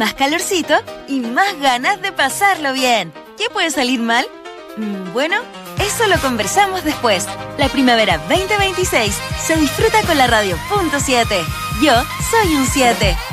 más calorcito y más ganas de pasarlo bien. ¿Qué puede salir mal? Bueno, eso lo conversamos después. La primavera 2026 se disfruta con la radio .7. Yo soy un 7.